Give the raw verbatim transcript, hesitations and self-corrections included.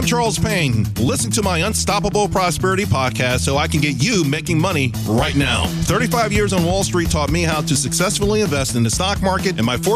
Charles Payne. Listen to my Unstoppable Prosperity podcast so I can get you making money right now. thirty-five years on Wall Street taught me how to successfully invest in the stock market, and my